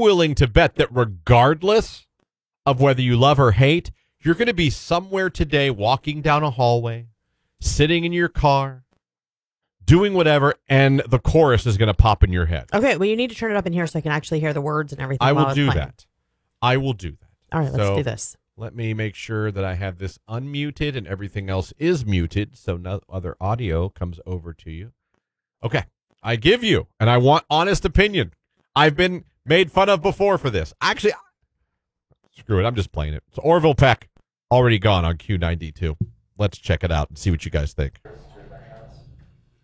willing to bet that regardless of whether you love or hate, you're going to be somewhere today walking down a hallway, sitting in your car, doing whatever, and the chorus is going to pop in your head. Okay, well, you need to turn it up in here so I can actually hear the words and everything. I will do playing. that. I will do that. All right, let's do this. Let me make sure that I have this unmuted and everything else is muted so no other audio comes over to you. Okay, I give you, and I want honest opinion. I've been made fun of before for this. Actually, screw it. I'm just playing it. It's Orville Peck, already gone on Q92. Let's check it out and see what you guys think.